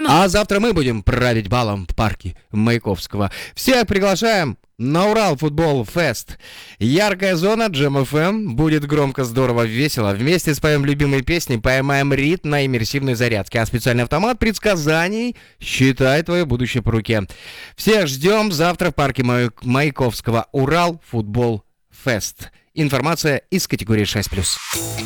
А завтра мы будем править балом в парке Маяковского. Всех приглашаем на Урал Футбол Фест. Яркая зона, Джем ФМ. Будет громко, здорово, весело. Вместе споем любимые песни, поймаем ритм на иммерсивной зарядке. А специальный автомат предсказаний считай твое будущее по руке. Всех ждем завтра в парке Маяковского. Урал Футбол Фест. Информация из категории 6+.